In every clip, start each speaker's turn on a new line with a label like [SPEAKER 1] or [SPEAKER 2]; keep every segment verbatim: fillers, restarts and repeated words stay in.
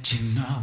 [SPEAKER 1] Don't you know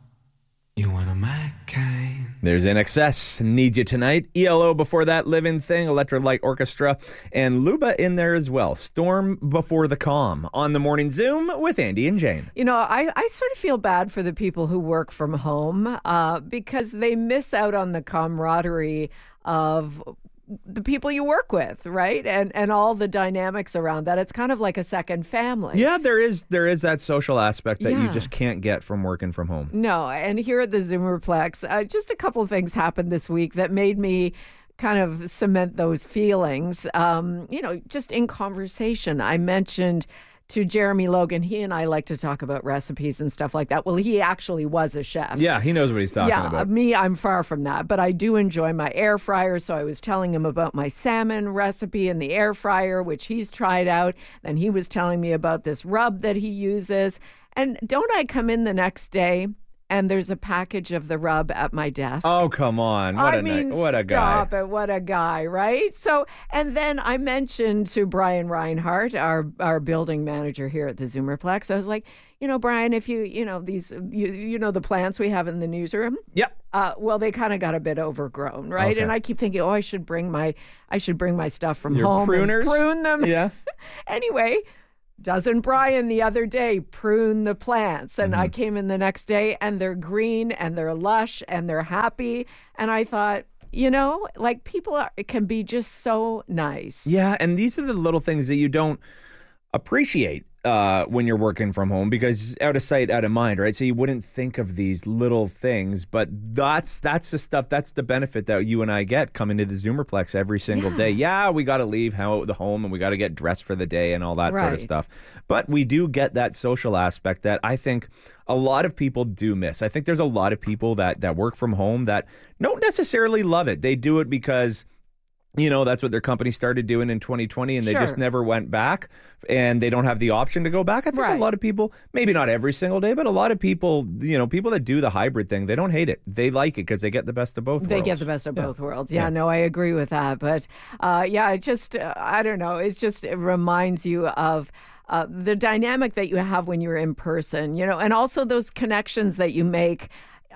[SPEAKER 1] you one of my kind?
[SPEAKER 2] There's N X S, Need You Tonight. E L O before that, Living Thing, Electrolyte Orchestra, and Luba in there as well. Storm Before the Calm on the Morning Zoom with Andy and Jane.
[SPEAKER 3] You know, I, I sort of feel bad for the people who work from home uh, because they miss out on the camaraderie of the people you work with, right? And and all the dynamics around that. It's kind of like a second family.
[SPEAKER 2] Yeah, there is there is that social aspect that
[SPEAKER 3] Yeah.
[SPEAKER 2] you just can't get from working from home.
[SPEAKER 3] No, and here at the Zoomerplex, uh, just a couple of things happened this week that made me kind of cement those feelings. Um, you know, just in conversation, I mentioned to Jeremy Logan, he and I like to talk about recipes and stuff like that. Well, he actually was a chef.
[SPEAKER 2] Yeah, he knows what he's talking
[SPEAKER 3] yeah,
[SPEAKER 2] about.
[SPEAKER 3] me, I'm far from that, but I do enjoy my air fryer. So I was telling him about my salmon recipe in the air fryer, which he's tried out. Then he was telling me about this rub that he uses. And don't I come in the next day and there's a package of the rub at my desk?
[SPEAKER 2] Oh, come on. What
[SPEAKER 3] I
[SPEAKER 2] a
[SPEAKER 3] mean,
[SPEAKER 2] night. What a guy.
[SPEAKER 3] stop it. What a guy, right? So, and then I mentioned to Brian Reinhardt, our our building manager here at the Zoomerplex, I was like, you know, Brian, if you, you know, these, you, you know, the plants we have in the newsroom?
[SPEAKER 2] Yep.
[SPEAKER 3] Uh, well, they kind of got a bit overgrown, right?
[SPEAKER 2] Okay.
[SPEAKER 3] And I keep thinking, oh, I should bring my, I should bring my stuff from
[SPEAKER 2] Your
[SPEAKER 3] home
[SPEAKER 2] pruners?
[SPEAKER 3] and prune them.
[SPEAKER 2] Yeah.
[SPEAKER 3] Anyway, doesn't Brian the other day prune the plants? And
[SPEAKER 2] Mm-hmm.
[SPEAKER 3] I came in the next day and they're green and they're lush and they're happy. And I thought, you know, like people are, it can be just so nice.
[SPEAKER 2] Yeah, and these are the little things that you don't appreciate uh, when you're working from home because out of sight, out of mind, right? So you wouldn't think of these little things, but that's that's the stuff, that's the benefit that you and I get coming to the Zoomerplex every single
[SPEAKER 3] Yeah.
[SPEAKER 2] day. Yeah, we got to leave how, the home and we got to get dressed for the day and all that sort of
[SPEAKER 3] Right.
[SPEAKER 2] stuff. But we do get that social aspect that I think a lot of people do miss. I think there's a lot of people that, that work from home that don't necessarily love it. They do it because, you know, that's what their company started doing in twenty twenty and they just
[SPEAKER 3] Sure.
[SPEAKER 2] never went back and they don't have the option to go back. I think
[SPEAKER 3] Right.
[SPEAKER 2] a lot of people, maybe not every single day, but a lot of people, you know, people that do the hybrid thing, they don't hate it. They like it because they get the best of both
[SPEAKER 3] They
[SPEAKER 2] worlds.
[SPEAKER 3] get the best of
[SPEAKER 2] Yeah.
[SPEAKER 3] both worlds. Yeah,
[SPEAKER 2] Yeah.
[SPEAKER 3] no, I agree with that. But uh, yeah, it just, uh, I don't know. It just it reminds you of uh, the dynamic that you have when you're in person, you know, and also those connections that you make.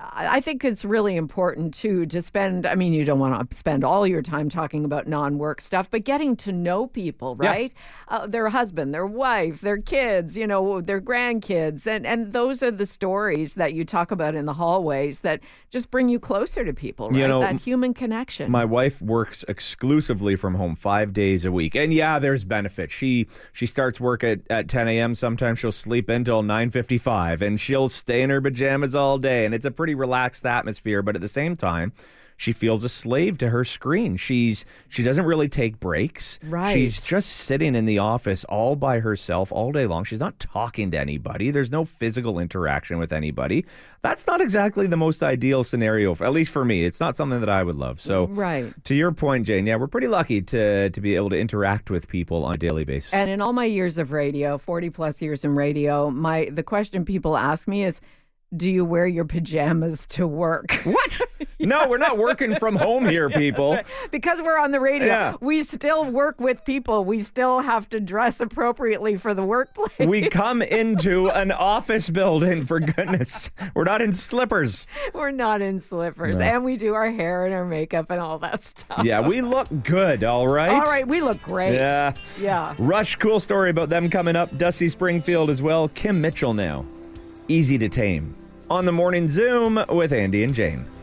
[SPEAKER 3] I think it's really important, too, to spend, I mean, you don't want to spend all your time talking about non-work stuff, but getting to know people,
[SPEAKER 2] Yeah.
[SPEAKER 3] right? Uh, their husband, their wife, their kids, you know, their grandkids. And, and those are the stories that you talk about in the hallways that just bring you closer to people, right?
[SPEAKER 2] You know,
[SPEAKER 3] that human connection.
[SPEAKER 2] My wife works exclusively from home five days a week. And yeah, there's benefit. She she starts work at, at ten a.m. Sometimes she'll sleep until nine fifty-five and she'll stay in her pajamas all day. And it's a pretty relaxed atmosphere. But at the same time, she feels a slave to her screen. She's she doesn't really take breaks.
[SPEAKER 3] Right.
[SPEAKER 2] She's just sitting in the office all by herself all day long. She's not talking to anybody. There's no physical interaction with anybody. That's not exactly the most ideal scenario, for, at least for me. It's not something that I would love. So
[SPEAKER 3] Right.
[SPEAKER 2] to your point, Jane, yeah, we're pretty lucky to to be able to interact with people on a daily basis.
[SPEAKER 3] And in all my years of radio, forty plus years in radio, my the question people ask me is, do you wear your pajamas to work?
[SPEAKER 2] What? No, we're not working from home here, people.
[SPEAKER 3] That's right. Because we're on the radio.
[SPEAKER 2] Yeah.
[SPEAKER 3] We still work with people. We still have to dress appropriately for the workplace.
[SPEAKER 2] We come into an office building, for goodness. We're not in slippers.
[SPEAKER 3] We're not in slippers.
[SPEAKER 2] No.
[SPEAKER 3] And we do our hair and our makeup and all that stuff.
[SPEAKER 2] Yeah, we look good, all right?
[SPEAKER 3] All right, we look great.
[SPEAKER 2] Yeah.
[SPEAKER 3] Yeah.
[SPEAKER 2] Rush, cool story about them coming up. Dusty Springfield as well. Kim Mitchell now. Easy to Tame. On the Morning Zoom with Andy and Jane.